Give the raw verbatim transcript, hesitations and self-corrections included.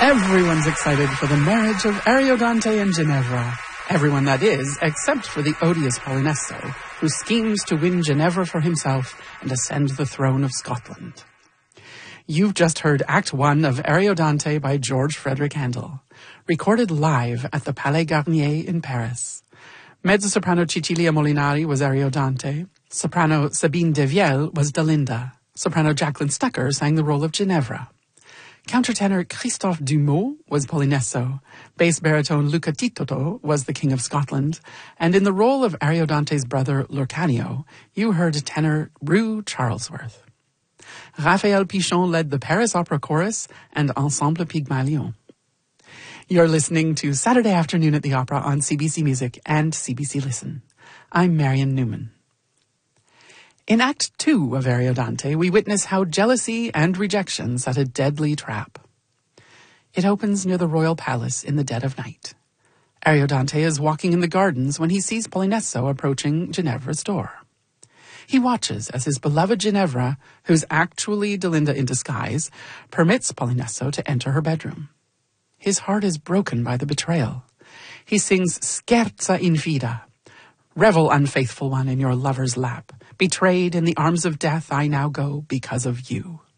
Everyone's excited for the marriage of Ariodante and Ginevra. Everyone, that is, except for the odious Polinesso, who schemes to win Ginevra for himself and ascend the throne of Scotland. You've just heard Act One of Ariodante by George Frederick Handel, recorded live at the Palais Garnier in Paris. Mezzo-soprano Cecilia Molinari was Ariodante. Soprano Sabine Devielle was Delinda. Soprano Jacqueline Stucker sang the role of Ginevra. Countertenor Christophe Dumont was Polinesso. Bass baritone Luca Titoto was the King of Scotland. And in the role of Ariodante's brother Lurcanio, you heard tenor Rue Charlesworth. Raphael Pichon led the Paris Opera Chorus and Ensemble Pygmalion. You're listening to Saturday Afternoon at the Opera on C B C Music and C B C Listen. I'm Marion Newman. In Act Two of Ariodante, we witness how jealousy and rejection set a deadly trap. It opens near the royal palace in the dead of night. Ariodante is walking in the gardens when he sees Polinesso approaching Ginevra's door. He watches as his beloved Ginevra, who's actually Delinda in disguise, permits Polinesso to enter her bedroom. His heart is broken by the betrayal. He sings Scherza infida. Revel, unfaithful one, in your lover's lap. Betrayed in the arms of death, I now go because of you.